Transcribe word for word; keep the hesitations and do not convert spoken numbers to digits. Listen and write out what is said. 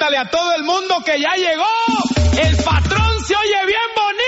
cuéntale a todo el mundo que ya llegó. El patrón se oye bien bonito.